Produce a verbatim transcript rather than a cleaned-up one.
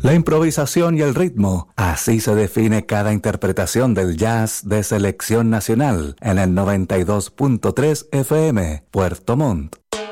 La improvisación y el ritmo, así se define cada interpretación del jazz de selección nacional en el noventa y dos punto tres F M, Puerto Montt.